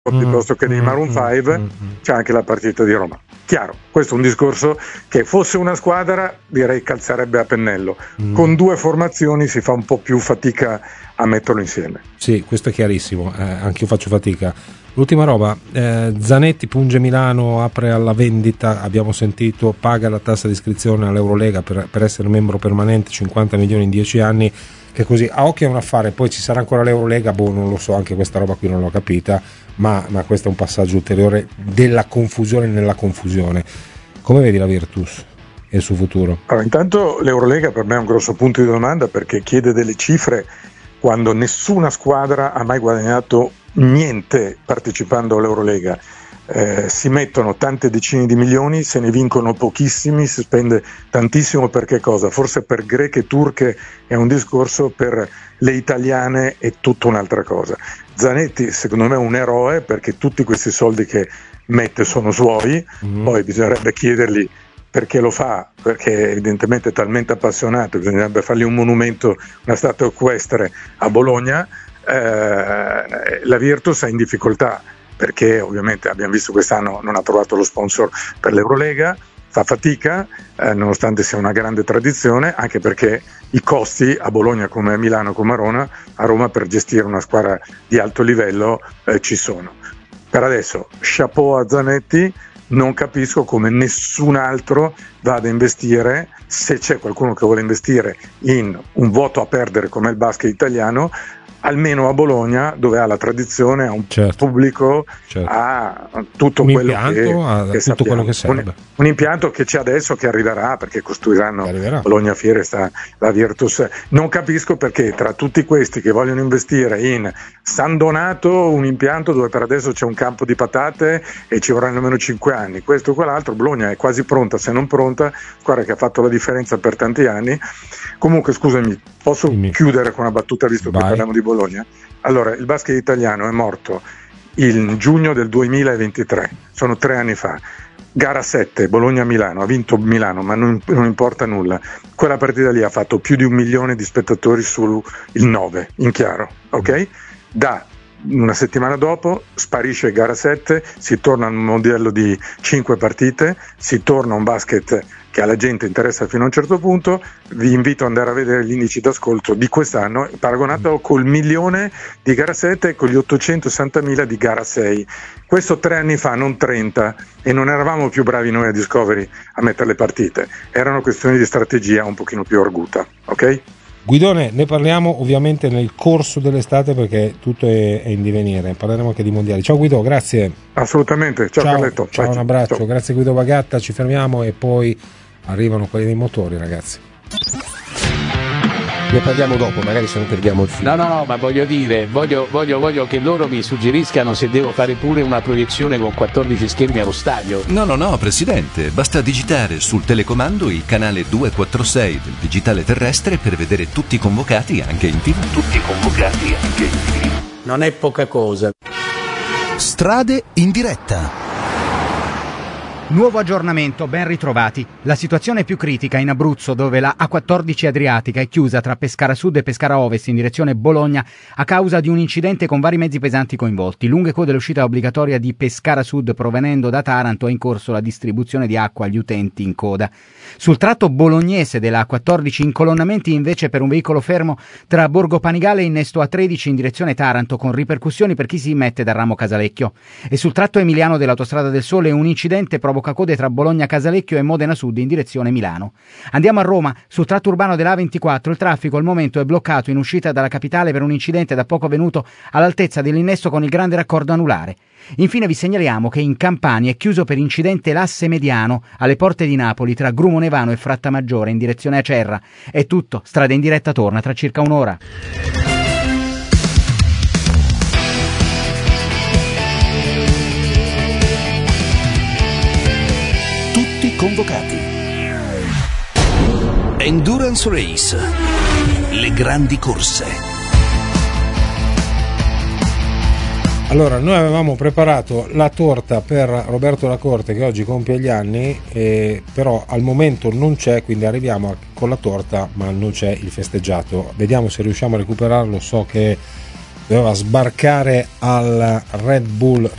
piuttosto che dei Maroon 5, c'è anche la partita di Roma. Chiaro, questo è un discorso che fosse una squadra direi calzerebbe a pennello, con due formazioni si fa un po' più fatica a metterlo insieme. Sì, questo è chiarissimo, anche io faccio fatica. L'ultima roba, Zanetti punge Milano, apre alla vendita, abbiamo sentito, paga la tassa di iscrizione all'Eurolega per essere membro permanente, 50 milioni in 10 anni, che così a occhio è un affare, poi ci sarà ancora l'Eurolega, non lo so, anche questa roba qui non l'ho capita, ma questo è un passaggio ulteriore della confusione nella confusione. Come vedi la Virtus e il suo futuro? Allora, intanto l'Eurolega per me è un grosso punto di domanda, perché chiede delle cifre quando nessuna squadra ha mai guadagnato niente partecipando all'Eurolega. Si mettono tante decine di milioni, se ne vincono pochissimi, si spende tantissimo. Per che cosa? Forse per greche e turche è un discorso, per le italiane è tutta un'altra cosa. Zanetti secondo me è un eroe, perché tutti questi soldi che mette sono suoi, poi bisognerebbe chiedergli perché lo fa, perché evidentemente è talmente appassionato, bisognerebbe fargli un monumento, una statua equestre a Bologna. La Virtus è in difficoltà, perché ovviamente abbiamo visto quest'anno non ha trovato lo sponsor per l'Eurolega, fa fatica, nonostante sia una grande tradizione, anche perché i costi a Bologna come a Milano come a Roma per gestire una squadra di alto livello ci sono. Per adesso chapeau a Zanetti, non capisco come nessun altro vada a investire, se c'è qualcuno che vuole investire in un vuoto a perdere come il basket italiano, almeno a Bologna, dove ha la tradizione, ha un pubblico, ha tutto un quello che tutto quello che serve. Un impianto che c'è adesso, che arriverà, perché costruiranno Bologna Fiere, la Virtus. Non capisco perché tra tutti questi che vogliono investire in San Donato, un impianto dove per adesso c'è un campo di patate e ci vorranno almeno 5 anni, questo o quell'altro, Bologna è quasi pronta, se non pronta, squadra che ha fatto la differenza per tanti anni. Comunque scusami, posso chiudere con una battuta, visto che parliamo di Bologna? Allora, il basket italiano è morto in giugno del 2023, sono 3 anni fa. Gara 7, Bologna-Milano, ha vinto Milano, ma non importa nulla. Quella partita lì ha fatto più di 1 milione di spettatori sul 9, in chiaro, ok? Da una settimana dopo sparisce gara 7, si torna a un modello di 5 partite, si torna a un basket che alla gente interessa fino a un certo punto. Vi invito ad andare a vedere gli indici d'ascolto di quest'anno, paragonato col 1 milione di gara 7 e con gli 860.000 di gara 6. Questo 3 anni fa, non 30, e non eravamo più bravi noi a Discovery a mettere le partite, erano questioni di strategia un pochino più arguta, ok? Guidone, ne parliamo ovviamente nel corso dell'estate, perché tutto è in divenire, parleremo anche di mondiali. Ciao Guido, grazie. Assolutamente, ciao Carletto. Ciao, un abbraccio, ciao. Grazie Guido Bagatta, ci fermiamo e poi arrivano quelli dei motori, ragazzi. Ne parliamo dopo, magari se non perdiamo il filo. No, ma voglio dire, voglio che loro mi suggeriscano se devo fare pure una proiezione con 14 schermi allo stadio. No, Presidente, basta digitare sul telecomando il canale 246 del digitale terrestre per vedere tutti convocati anche in TV. Non è poca cosa. Strade in diretta. Nuovo aggiornamento, ben ritrovati. La situazione è più critica in Abruzzo, dove la A14 Adriatica è chiusa tra Pescara Sud e Pescara Ovest in direzione Bologna a causa di un incidente con vari mezzi pesanti coinvolti. Lunghe code all'uscita obbligatoria di Pescara Sud provenendo da Taranto, è in corso la distribuzione di acqua agli utenti in coda. Sul tratto bolognese della A14 incolonnamenti invece per un veicolo fermo tra Borgo Panigale e innesto A13 in direzione Taranto, con ripercussioni per chi si mette dal ramo Casalecchio. E sul tratto emiliano dell'Autostrada del Sole un incidente provoca code tra Bologna Casalecchio e Modena Sud in direzione Milano. Andiamo a Roma. Sul tratto urbano della A24 il traffico al momento è bloccato in uscita dalla capitale per un incidente da poco avvenuto all'altezza dell'innesto con il grande raccordo anulare. Infine vi segnaliamo che in Campania è chiuso per incidente l'asse mediano alle porte di Napoli tra Grumo Nevano e Frattamaggiore in direzione Acerra. È tutto, Strada in diretta torna tra circa un'ora. Convocati. Endurance Race. Le grandi corse. Allora, noi avevamo preparato la torta per Roberto Lacorte, che oggi compie gli anni, però al momento non c'è, quindi arriviamo con la torta ma non c'è il festeggiato. Vediamo se riusciamo a recuperarlo. So che doveva sbarcare al Red Bull